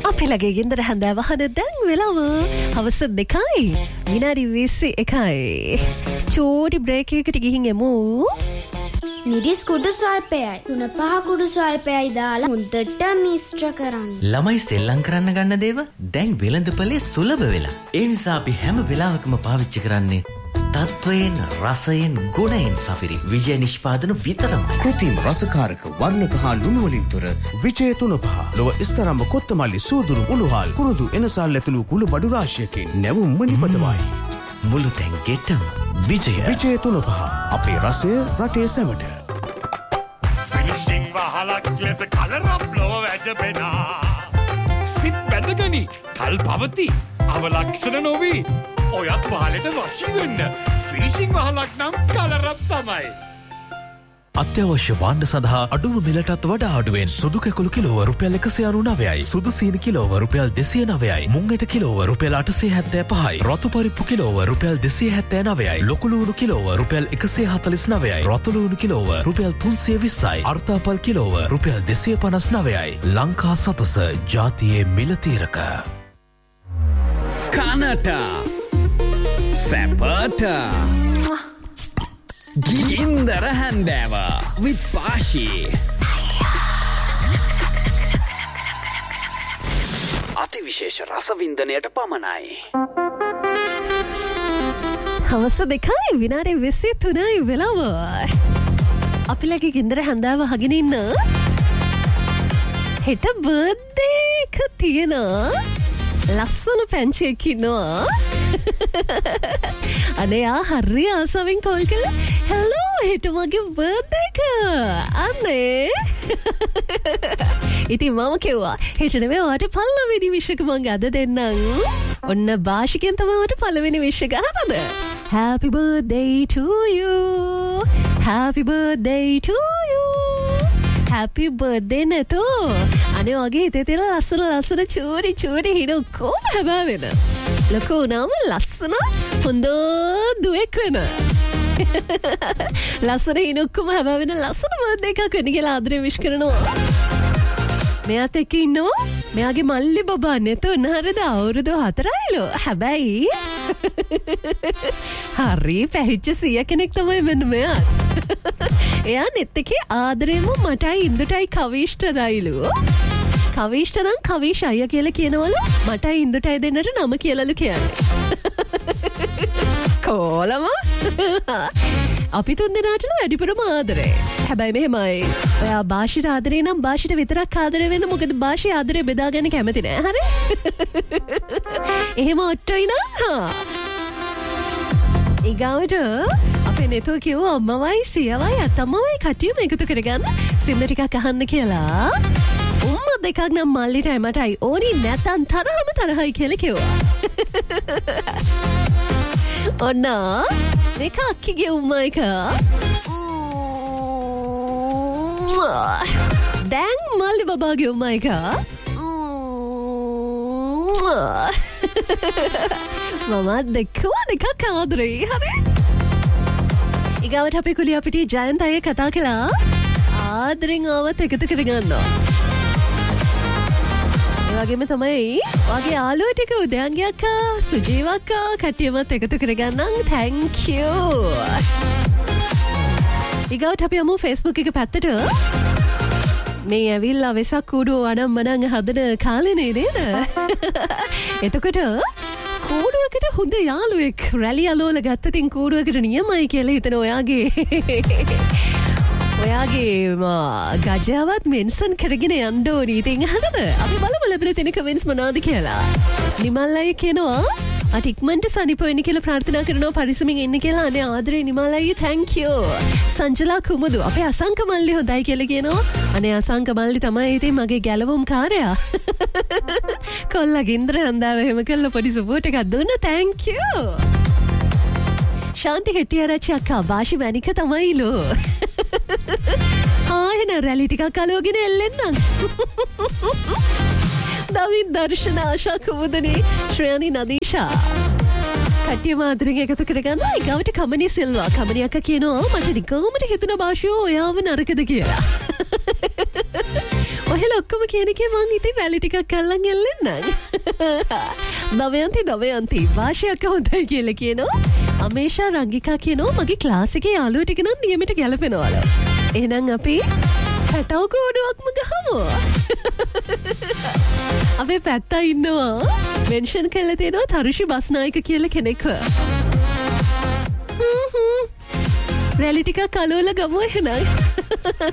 අපි ලගේ ගෙන්දර හැන්දෑව හද දැන් වෙලාව හවස 2යි විනාඩි 21යි. චූටි බ්‍රේක් එකකට ගිහින් එමු. මිරිස් කුඩු ස්වල්පයයි 3-5 කුඩු ස්වල්පයයි දාලා හොඳට මිශ්‍ර කරන්න. ළමයි සෙල්ලම් කරන්න ගන්න දේව දැන් වෙළඳපොලේ සුලභ වෙලා. ඒ නිසා අපි හැම වෙලාවකම පාවිච්චි කරන්නේ තත්වයෙන් රසයෙන් ගුණයෙන් සපිරි විජය නිෂ්පාදන විතරමයි. කෘත්‍රිම රසකාරක වර්ණක හා ලුණු වලින් තොර විජය 3-5 ලොව ස්තරම්ම කොත්තමල්ලි සූදුරු උණුහල් කුරුදු එනසල් ඇතුළු කුළු බඩු රාශියකින් නැවුම් නිපදවයි. මුළු තැන් ගෙටම විජය 3-5 අපේ රසය රටේ සැමට. ෆිනිෂිං වහලක් ලෙස කලරප් ලොව වැජබෙනා සිත් බැඳගනි කල් පවති අවලක්ෂණ නොවී ඔයත් වහලට වශී වෙන්න ෆිනිෂිං වහලක් නම් කලරප් තමයි. අත්‍යවශ්‍ය භාණ්ඩ සඳහා අඩුම මිලටත් වඩා අඩුවෙන් සුදු කැකුළු කිලෝව රුපියල් 199යි, සුදු සීනි කිලෝව රුපියල් 209යි, මුංගට කිලෝව රුපියල් 875යි, රතු පරිප්පු කිලෝව රුපියල් 279යි, ලොකු ලූණු කිලෝව රුපියල් 149යි, රතු ලූණු කිලෝව රුපියල් 320යි, අර්තාපල් කිලෝව රුපියල් 259යි. ලංකා සතුස ජාතියේ මිල තීරක. කනට සැපට ගින්දර හැන්දෑව with පාෂී අතිවිශේෂ රසවින්දනයට පමණයි. හවස 2යි විනාඩි 23යි වෙලාව. අපි ලගේ ගින්දර හැන්දෑව අහගෙන ඉන්න හෙට බර්ත්ඩේ එක තියෙන ලස්සන පැංචියෙක් ඉන්නවා. අනේ හරි ආසාවෙන් කෝල් කළා. හෙලෝ හෙට මගේ බර්ත්ඩේ එක. අනේ ඉතින් මම කිව්වා හෙට නෙමෙයි ඔයාට පළවෙනි විශ් එක මම අද දෙන්නම්. ඔන්න භාෂිකෙන් තමයි ඔයාට පළවෙනි විශ් එක අහනද? Happy birthday to you. Happy birthday to you. Happy birthday නේතෝ. අනේ වගේ හිතේ තියෙන ලස්සන චූරි හින කොහොම හැබෑවෙන. ලොකු වුණාම ලස්සන හොඳ දුවෙක් වෙන. ලස්සන හින ඔක්කොම හැබෑවෙන ලස්සන බර්ත්ඩේ එකක් වෙන්න කියලා ආදරේ විශ් කරනවා. මෙයාත් එක්ක ඉන්නවා මෙයාගේ මල්ලි බබා නේතෝ නහරද අවුරුදු 4යිලු. හැබැයි හරි පැහිච්ච සිය කෙනෙක් තමයි මෙන්න මෙයාත්. එයා නෙත් එකේ ආදරේම මටයි ඉන්දුටයි කවිෂ්ඨරයිලු. කවිෂ්ඨ නම් කවිෂ් අයියා කියලා කියනවලු. මටයි ඉන්දුටයි දෙන්නට නම කියලාලු කියන්නේ. කොලම අපි තුන් දෙනාටම වැඩිපුරම ආදරේ. හැබැයි මෙහෙමයි. ඔයා භාෂිත ආදරේ නම් භාෂිත විතරක් ආදරේ වෙන්න. මොකද භාෂිත ආදරේ බෙදාගන්න කැමති නෑ. හරි? එහෙම ඔට්ටොයි නං. ඊගාවට අපේ නෙතෝ කිව්වා අම්මවයි සියවයි අතම්මවයි කටියම එකතු කරගන්න සින්ද ටිකක් අහන්න කියලා. දෙකක් නම් මල්ලිටයි මටයි ඕනි නැතන් තරහයි කියලා කිව්වා. ඔන්න මේක අක්කිගේ උම්මා එක. දැන් මල්ලි බබාගේ උම්මා එක. මම දෙකක් ආදරේ. හරි? ඊගාවට අපි කුලිය අපිට ජයන්ත අය කතා කළා ආදරෙන් ආවත් එකතු කරගන්නවා. වගේම තමයි වගේ යාළුවෝ ටික උදයන්ගේ අක්කා සුජීව අක්කා කට්ටියමත් එකතු කරගන්නම්. thank you. ඊගොට අපි යමු Facebook එක පැත්තට. මේ ඇවිල්ලා වෙසක් කූඩුව වඩම් මනං හදන කාලේ නේද? එතකොට කූඩුවකට හොඳ යාළුවෙක් රැලි අලෝල ගත්තතින් කූඩුවකට නියමයි කියලා හිතන ඔයාගේ ගජාවත් මෙන්සන් කරගෙන යන්න ඕනි. ඉතින් අහන්නද? අපි බලමු ලැබෙන තියෙන කමෙන්ට්ස් මොනවද කියලා. නිමල් අය කියනවා අට ඉක්මනට සනිප වෙන්න කියලා ප්‍රාර්ථනා කරනවා පරිස්සමින් ඉන්න කියලා. අනේ ආදරේ නිමල් අය thank you. සංජලා කුමුදු අපේ අසංක මල්ලි හොඳයි කියලා කියනවා. අනේ අසංක මල්ලි තමයි ඉතින් මගේ ගැලවුම් කාර්යයා. කොල්ලා ගින්දර හන්දාව එහෙම කළා පොඩි සපෝට් එකක් දුන්න thank you. ශාන්ති හෙටිආරච්චි අක්කා භාෂි මැනික තමයිලෝ. එහෙනම් රැලි ටිකක් අලෝගෙන එල්ලෙන්නම්. දවින් දර්ශන ආශා කුමුදනේ ශ්‍රේයනි නදීෂා කට්ටිය මාදරෙන් එකතු කරගන්න. ඊගාවට කමනි සිල්වා කමනි අක්කා කියනවා මට නිකම්මට හිතුණ භාෂෝ ඔයාව නරකද කියලා. ඔහෙල ඔක්කොම කියන එකේ මං ඉතින් රැලි ටිකක් කල්ලන් එල්ලෙන්නම්. දවයන්ති වාශයක් හොඳයි කියලා කියනවා. අමේෂා රංගිකා කියනවා මගේ ක්ලාස් එකේ යාළුවෝ ටික නම් නියමිට ගැලපෙනවලු. එහෙනම් අපි පැටව කෝඩුවක්ම ගහමු. අපේ පැත්තා ඉන්නවා. මෙන්ෂන් කරලා තියෙනවා තරුෂි බස්නායක කියලා කෙනෙක්ව. රැලි ටිකක් කලවල ගමු එහෙනම්.